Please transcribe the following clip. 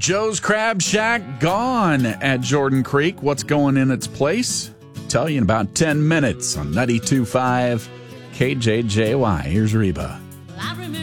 Joe's Crab Shack gone at Jordan Creek. What's going in its place? Tell you in about 10 minutes on 92.5 KJJY. Here's Reba. I remember